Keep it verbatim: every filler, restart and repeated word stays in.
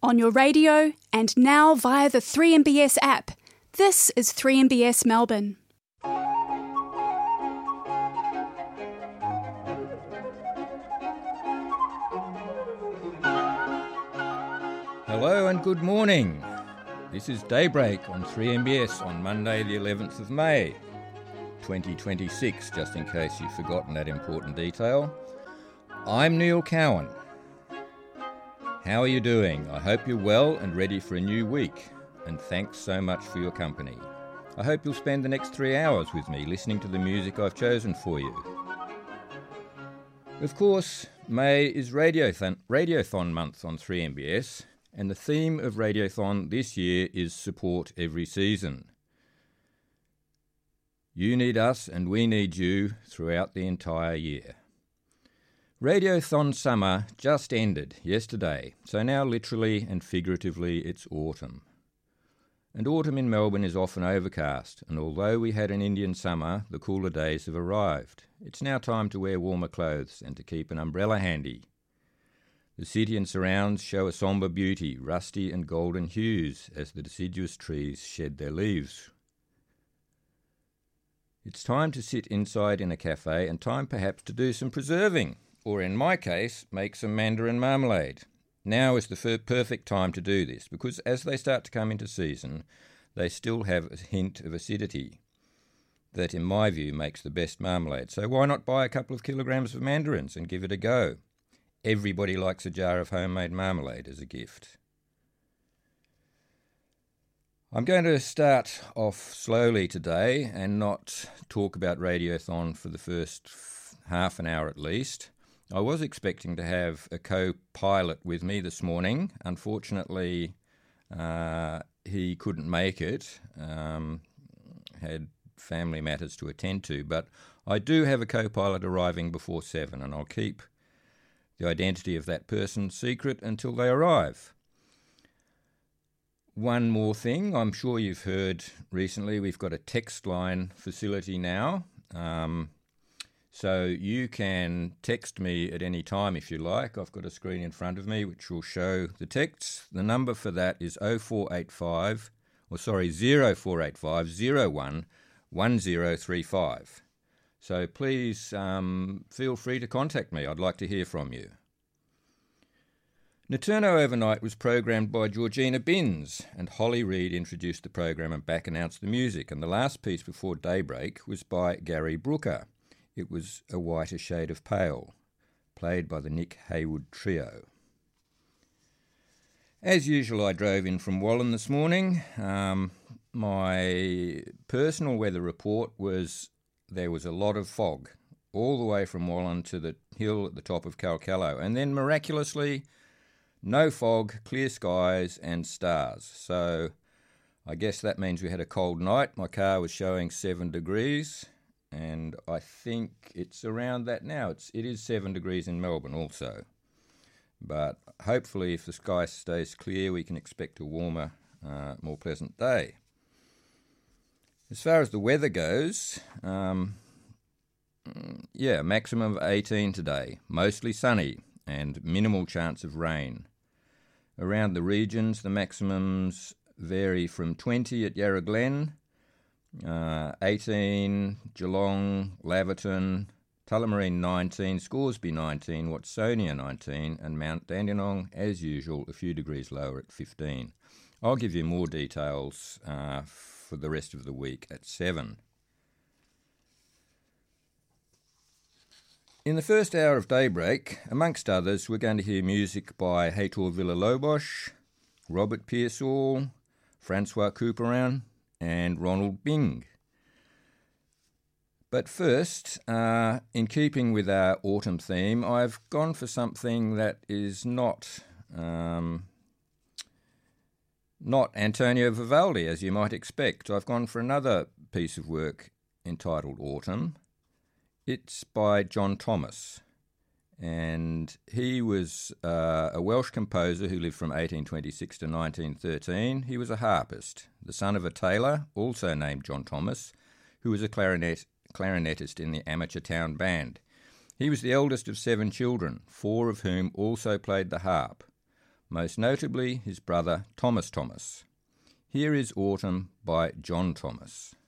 on your radio, and now via the three M B S app. This is three M B S Melbourne. Hello and good morning. This is Daybreak on three M B S on Monday the eleventh of May, twenty twenty-six, just in case you've forgotten that important detail. I'm Neil Cowan. How are you doing? I hope you're well and ready for a new week, and thanks so much for your company. I hope you'll spend the next three hours with me listening to the music I've chosen for you. Of course, May is Radiothon, Radiothon month on three M B S, and the theme of Radiothon this year is Support Every Season. You need us and we need you throughout the entire year. Radiothon summer just ended yesterday, so now literally and figuratively it's autumn. And autumn in Melbourne is often overcast, and although we had an Indian summer, the cooler days have arrived. It's now time to wear warmer clothes and to keep an umbrella handy. The city and surrounds show a sombre beauty, rusty and golden hues, as the deciduous trees shed their leaves. It's time to sit inside in a cafe and time perhaps to do some preserving, or in my case, make some mandarin marmalade. Now is the f- perfect time to do this, because as they start to come into season, they still have a hint of acidity that, in my view, makes the best marmalade. So why not buy a couple of kilograms of mandarins and give it a go? Everybody likes a jar of homemade marmalade as a gift. I'm going to start off slowly today and not talk about Radiothon for the first f- half an hour at least. I was expecting to have a co-pilot with me this morning. Unfortunately, uh, he couldn't make it, um, had family matters to attend to, but I do have a co-pilot arriving before seven, and I'll keep the identity of that person secret until they arrive. One more thing, I'm sure you've heard recently, we've got a text line facility now. Um, so you can text me at any time if you like. I've got a screen in front of me which will show the texts. The number for that is oh four eight five, or sorry, oh four eight five, oh one, one oh three five. So please um, feel free to contact me. I'd like to hear from you. Naturno Overnight was programmed by Georgina Binns, and Holly Reid introduced the program and back announced the music, and the last piece before daybreak was by Gary Brooker. It was A Whiter Shade of Pale, played by the Nick Haywood Trio. As usual, I drove in from Wallan this morning. Um, my personal weather report was there was a lot of fog all the way from Wallan to the hill at the top of Calcallo, and then miraculously no fog, clear skies and stars. So I guess that means we had a cold night. My car was showing seven degrees, and I think it's around that now. It's, it is seven degrees in Melbourne also. But hopefully if the sky stays clear, we can expect a warmer, uh, more pleasant day. As far as the weather goes, um, yeah, maximum of eighteen today, mostly sunny and minimal chance of rain. Around the regions, the maximums vary from twenty at Yarra Glen, uh, eighteen, Geelong, Laverton, Tullamarine nineteen, Scoresby nineteen, Watsonia nineteen, and Mount Dandenong, as usual, a few degrees lower at fifteen. I'll give you more details uh, for the rest of the week at seven. In the first hour of daybreak, amongst others, we're going to hear music by Heitor Villa-Lobos, Robert Pearsall, Francois Couperin, and Ronald Bing. But first, uh, in keeping with our autumn theme, I've gone for something that is not um, not Antonio Vivaldi, as you might expect. I've gone for another piece of work entitled Autumn. It's by John Thomas, and he was uh, a Welsh composer who lived from eighteen twenty-six to nineteen thirteen. He was a harpist, the son of a tailor, also named John Thomas, who was a clarinet, clarinetist in the amateur town band. He was the eldest of seven children, four of whom also played the harp. most notably his brother Thomas Thomas. Here is Autumn by John Thomas.